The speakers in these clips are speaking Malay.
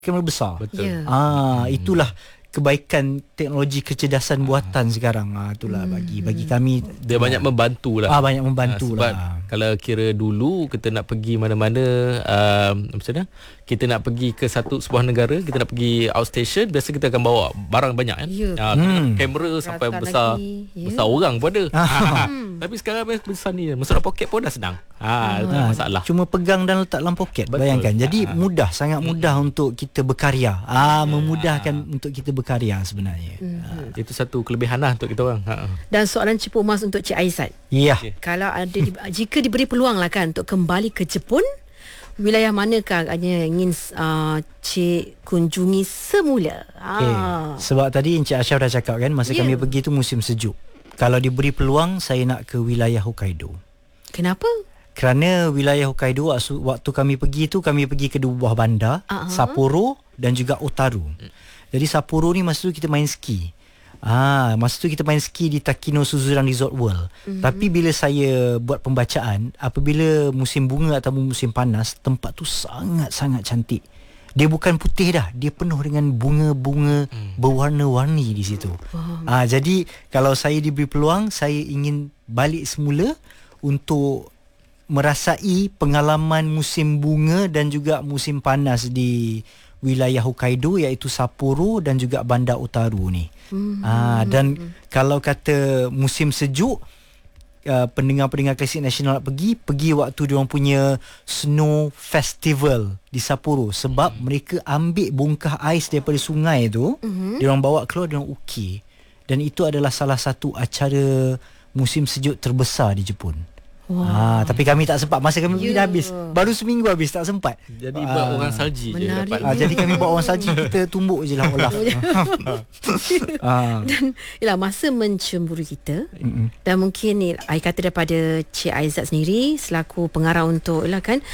kamera besar. Betul. Itulah kebaikan teknologi kecerdasan buatan sekarang. Itulah bagi kami dia banyak membantu lah. Banyak membantu sebab lah. Kalau kira dulu kita nak pergi mana-mana, macam mana, kita nak pergi ke sebuah negara, kita nak pergi outstation, biasa kita akan bawa barang banyak kan. Kamera sampai besar besar orang pun ada. Tapi sekarang besar ni masuk dalam poket pun dah senang. Itu masalah. Cuma pegang dan letak dalam poket. Betul. Bayangkan. Jadi sangat mudah untuk kita berkarya. Memudahkan untuk kita berkarya sebenarnya. Itu satu kelebihan lah untuk kita orang. Dan soalan Cipu Emas untuk Cik Aizat. Ya. Kalau ada jika diberi peluang lah kan untuk kembali ke Jepun, wilayah manakah agaknya ingin Cik kunjungi semula? Sebab tadi Encik Ashraf dah cakap kan, masa kami pergi tu musim sejuk. Kalau diberi peluang, saya nak ke wilayah Hokkaido. Kenapa? Kerana wilayah Hokkaido waktu kami pergi tu, kami pergi ke dua buah bandar, Sapporo dan juga Otaru. Jadi Sapporo ni masa tu kita main ski. Masa tu kita main ski di Takino Suzuran Resort World. Tapi bila saya buat pembacaan, apabila musim bunga atau musim panas, tempat tu sangat-sangat cantik. Dia bukan putih dah, dia penuh dengan bunga-bunga berwarna-warni di situ. Jadi kalau saya diberi peluang, saya ingin balik semula untuk merasai pengalaman musim bunga dan juga musim panas di wilayah Hokkaido, iaitu Sapporo dan juga bandar Otaru ni. Dan kalau kata musim sejuk, pendengar-pendengar Klasik Nasional nak pergi waktu diorang punya Snow Festival di Sapporo. Sebab mereka ambil bongkah ais daripada sungai tu, diorang bawa keluar, diorang ukir. Dan itu adalah salah satu acara musim sejuk terbesar di Jepun. Tapi kami tak sempat. Masa kami pergi dah habis. Baru seminggu habis, tak sempat. Jadi buat orang salji je dapat. Jadi kami buat orang salji, kita tumbuk je lah Olaf. Dan masa mencemburu kita, dan mungkin ni I kata daripada Cik Aizat sendiri selaku pengarah untuk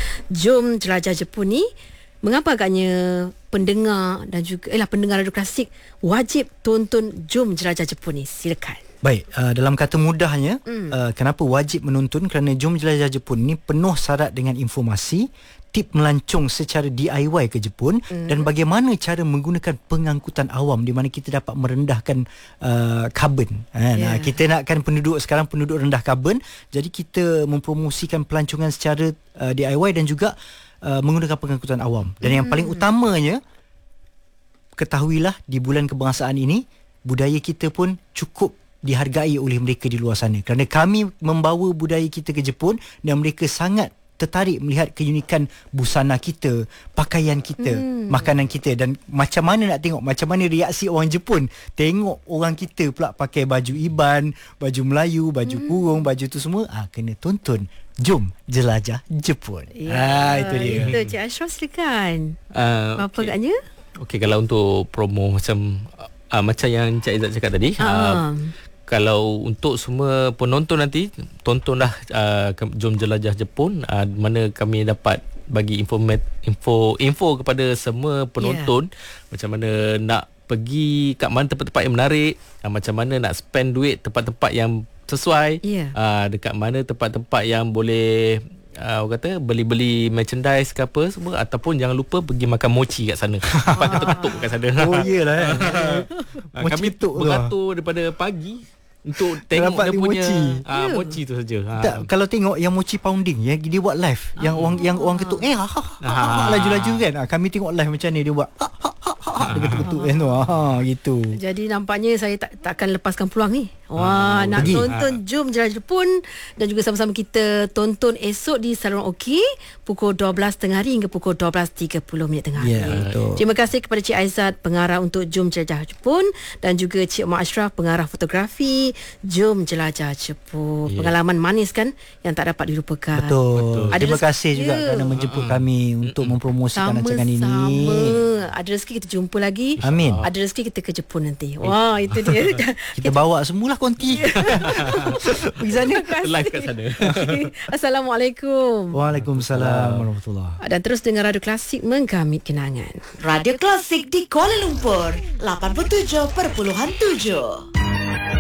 Jom Jelajah Jepun ni, mengapa agaknya pendengar dan juga pendengar Radio Klasik wajib tonton Jom Jelajah Jepun ni? Silakan. Baik, dalam kata mudahnya, kenapa wajib menonton? Kerana Jom Jelajah Jepun ni penuh syarat dengan informasi, tip melancong secara DIY ke Jepun, dan bagaimana cara menggunakan pengangkutan awam di mana kita dapat merendahkan karbon. Kita nakkan penduduk sekarang penduduk rendah karbon, jadi kita mempromosikan pelancongan secara DIY dan juga menggunakan pengangkutan awam. Dan yang paling utamanya, ketahuilah di bulan kebangsaan ini, budaya kita pun cukup dihargai oleh mereka di luar sana. Kerana kami membawa budaya kita ke Jepun dan mereka sangat tertarik melihat keunikan busana kita, pakaian kita, makanan kita. Dan macam mana nak tengok macam mana reaksi orang Jepun tengok orang kita pula pakai baju Iban, baju Melayu, baju kurung, baju tu semua, kena tonton Jom Jelajah Jepun. Itu dia. Itu Cik Ashraf, silakan. Apa agaknya? Okey, kalau untuk promo macam yang Cik Aizat cakap tadi, kalau untuk semua penonton nanti, tontonlah Jom Jelajah Jepun, mana kami dapat bagi info kepada semua penonton, macam mana nak pergi kat mana tempat-tempat yang menarik, macam mana nak spend duit tempat-tempat yang sesuai, dekat mana tempat-tempat yang boleh orang kata beli-beli merchandise ke apa semua, ataupun jangan lupa pergi makan mochi kat sana. Tempat ketuk-ketuk kat sana. Iyalah kami beratur daripada pagi untuk tengok dia punya mochi tu saja. Kalau tengok yang mochi pounding, dia buat live, yang orang ketuk laju-laju kan. Kami tengok live macam ni, dia buat dia ketuk-ketuk gitu. Jadi nampaknya saya takkan lepaskan peluang ni. Nak tonton Jom Jelajah Jepun, dan juga sama-sama kita tonton esok di Saluran Oki pukul 12.30 hingga pukul 12.30 tengah hari. Terima kasih kepada Cik Aizat, pengarah untuk Jom Jelajah Jepun, dan juga Cik Omar Ashraf, pengarah fotografi Jom Jelajah Jepun. Pengalaman manis kan yang tak dapat dilupakan. Betul. Terima kasih juga kerana menjemput kami untuk mempromosikan rancangan ini. Ada rezeki kita jumpa lagi. Amin. Ada rezeki kita ke Jepun nanti. Itu dia. Kita bawa semualah konti. Pergi sana. Live kat sana. Assalamualaikum. Waalaikumsalam warahmatullahi. Dan terus dengar Radio Klasik menggamit kenangan. Radio Klasik di Kuala Lumpur 87.7.